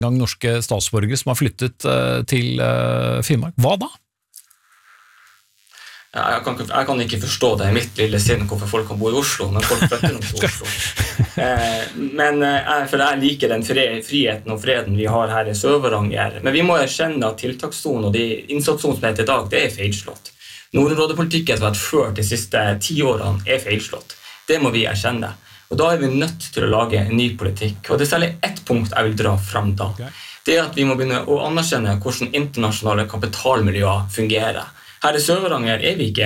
gang norske statsborgere som har flyttet til Finnmark. Hva da? Jeg kan ikke forstå det i mitt lille sinn hvorfor folk kan bo i Oslo, men folk flytter nok til Oslo. For jeg liker den friheten og freden vi har her i Sør-Varanger. Men vi må erkjenne at tiltakssonen og de innsatssonen som heter i dag, det feilslått. Nordområdepolitikken som har vært ført de siste 10 årene feilslått. Det må vi erkjenne. Og da vi nødt til å lage en ny politikk. Og det særlig ett punkt jeg vil dra frem da. Det at vi må begynne å anerkjenne hvordan internasjonale kapitalmiljøer fungerer. Her i Sør-Varanger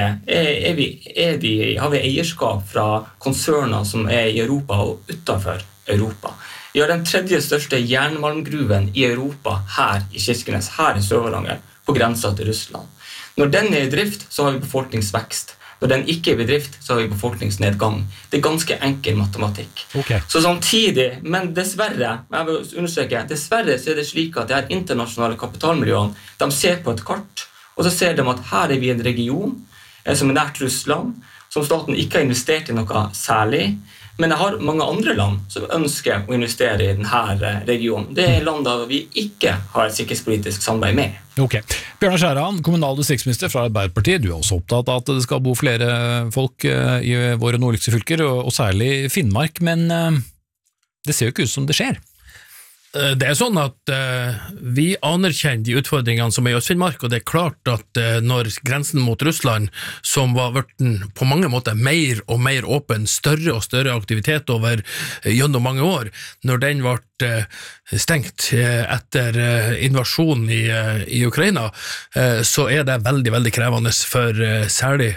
har vi eierskap fra konserner som i Europa og utenfor Europa. Vi har den tredje største jernmalmgruven i Europa her i Kirkenes, her i Sør-Varanger, på grensen til Russland. Når den i drift, så har vi befolkningsvekst. Når den ikke i bedrift, så har vi befolkningsnedgang. Det ganske enkel matematikk. Okay. Så samtidig, men dessverre, jeg vil understreke, dessverre så det slik at de her internasjonale kapitalmiljøene, de ser på et kart, og så ser de at her vi en region som nært Russland, som staten ikke har investert i noe særlig, men det har mange andre land som ønsker å investere i denne regionen. Det land der vi ikke har et sikkerhetspolitisk samarbeid med. Ok. Bjørnar Skjæran, kommunal distriktsminister fra Arbeiderpartiet. Du også opptatt av at det skal bo flere folk i våre nordligste fylker, og særlig Finnmark, men det ser jo ikke ut som det skjer. Det sånn at vi anerkjenner de utfordringene som i Øst-Finnmark, og det klart at når grensen mot Russland, som var på mange måter mer og mer åpen, større og større aktivitet gjennom mange år, når den ble stengt etter invasjonen i Ukraina, så det veldig, veldig krevende for særlig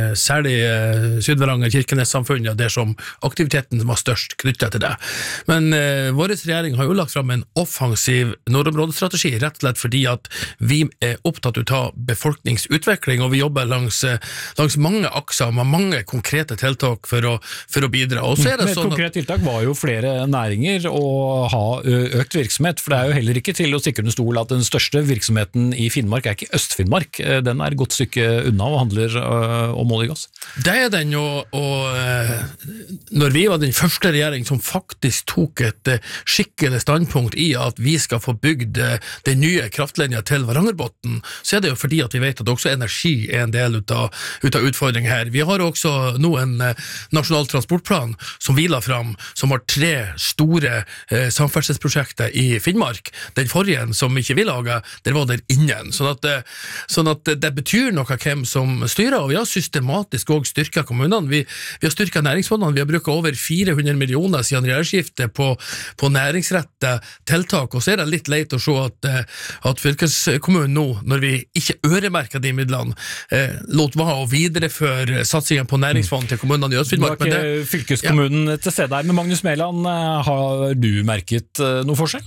Syd-Varanger, Kirkenes-samfunnet, der som aktiviteten var størst knyttet til det. Men vår regjering har jo lagt fram en offensiv nordområdestrategi, rett og slett fordi at vi opptatt av befolkningsutvikling, og vi jobber langs mange akser med mange konkrete tiltak for å bidra. Og så det men et sånn konkret tiltak var jo flere næringer og ha økt virksomhet, for det jo heller ikke til å stikke under stol at den største virksomheten i Finnmark ikke Øst-Finnmark, den et godt stykke unna og handler om olje og gass. Det den jo, og når vi var den første regjering som faktisk tok et skikkelig standpunkt i at vi skal få bygd den nye kraftlinja til Varangerbotn, så det jo fordi at vi vet at også energi en del ut av utfordringen her. Vi har også nå en nasjonal transportplan som vi la fram, som har 3 store samferdselsprosjekter i Finnmark. Den forrige som ikke vi laget, der var der ingen. Sånn at det betyr noe hvem som styrer, og vi har systematisk også styrket kommunene. Vi har styrket næringsfondene, vi har brukt over 400 millioner siden regjeringsskiftet på næringsrette tiltak, og så det litt leit å se at fylkeskommunen nå, når vi ikke øremerker de midlene, lot være å videreføre satsingen på næringsfond til kommunene i Øst-Finnmark. Du har ikke fylkeskommunen til stede her, men Magnus Mæland, har du merket noe forskjell?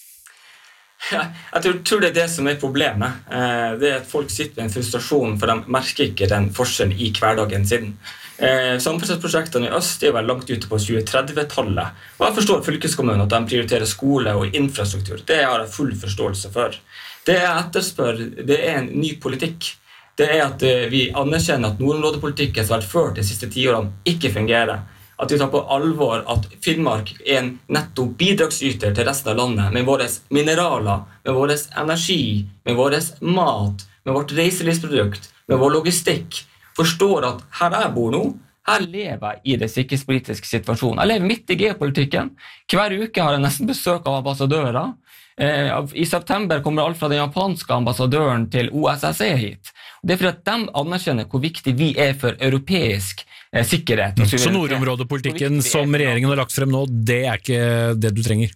Ja, jeg tror det det som problemet. Det at folk sitter med en frustrasjon, for de merker ikke den forskjellen i hverdagen sin. Samferdselsprosjektene i øst vel langt ute på 2030-tallet, og jeg forstår fylkeskommunen at de prioriterer skole og infrastruktur. Det har jeg full forståelse for. Det jeg etterspør, det en ny politikk. Det at vi anerkjenner at nordområdepolitikken som har vært ført de siste 10 årene ikke fungerer. At vi tar på alvor at Finnmark en netto bidragsyter til resten av landet med våre mineraler, med vår energi, med vår mat, med vårt reiselivsprodukt, med vår logistikk. Forstår at her jeg bor nå, her lever jeg i det sikkerhetspolitiske situasjonen. Jeg lever midt i geopolitikken. Hver uke har jeg nesten besøk av ambassadører. I september kommer alt fra den japanske ambassadøren til OSSE hit. Det fordi at de anerkjenner hvor viktig vi for europeisk sikkerhet. Så nordområdepolitikken som regjeringen har lagt frem nå, det ikke det du trenger?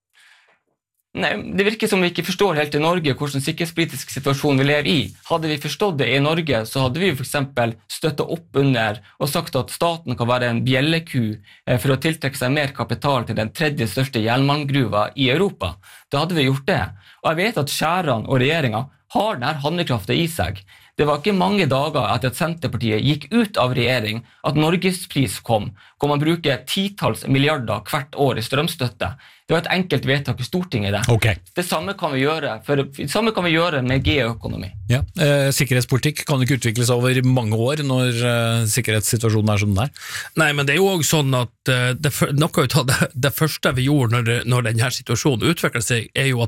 Nei, det virker som vi ikke forstår helt i Norge hvordan sikkerhetspolitisk situasjon vi lever i. Hadde vi forstått det i Norge, så hadde vi for eksempel støttet opp under og sagt at staten kan være en bjelleku for å tiltrekke seg mer kapital til den tredje største jernmalmgruva i Europa. Da hadde vi gjort det. Og jeg vet at Skjæran og regjeringen har denne handlekraften i seg. Det var ikke mange dager etter at Senterpartiet gikk ut av regjering at Norgespris kom, hvor man bruker 10-talls milliarder hvert år i strømstøtte. Det var et enkelt vedtak i Stortinget det. Ok. Det samme kan vi gjøre med geoøkonomi. Ja. Sikkerhetspolitikk kan ikke utvikles over mange år når sikkerhetssituasjonen er som den er. Nei, men det er jo også sånn at noe av det første vi gjorde når denne situasjonen utviklet seg, er jo at